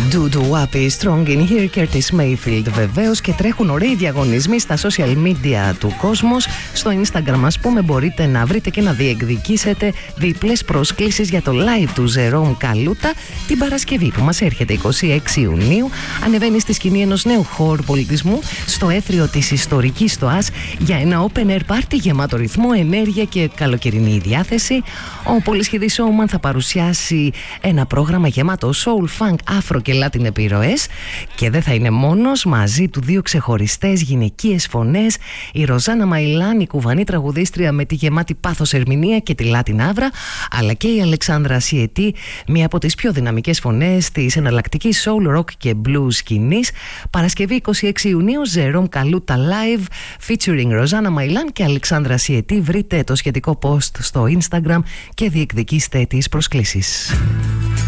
Wappy, Strong in Here, Curtis Mayfield βεβαίως, και τρέχουν ωραίοι διαγωνισμοί στα social media του κόσμου. Στο Instagram, ας πούμε, μπορείτε να βρείτε και να διεκδικήσετε διπλές προσκλήσεις για το live του Ζερόμ Καλούτα την Παρασκευή που μας έρχεται 26 Ιουνίου. Ανεβαίνει στη σκηνή ενός νέου χώρου πολιτισμού στο έθριο της ιστορικής Στοάς για ένα open air party γεμάτο ρυθμό, ενέργεια και καλοκαιρινή διάθεση. Ο πολυσχεδής showman θα παρουσιάσει ένα πρόγραμμα γεμάτο soul, funk, afro και latin επιρροές, και δεν θα είναι μόνος. Μαζί του δύο ξεχωριστές γυναικείες φωνές, η Ροζάνα Μαϊλάν, η κουβανή τραγουδίστρια με τη γεμάτη πάθος ερμηνεία και τη latin άβρα, αλλά και η Αλεξάνδρα Σιετή, μία από τις πιο δυναμικές φωνές της εναλλακτικής soul, rock και blues σκηνής. Παρασκευή 26 Ιουνίου, Ζερόμ Καλούτα live featuring Ροζάνα Μαϊλάν και Αλεξάνδρα Σιετή. Βρείτε το σχετικό post στο Instagram και διεκδικήστε τις προσκλήσεις.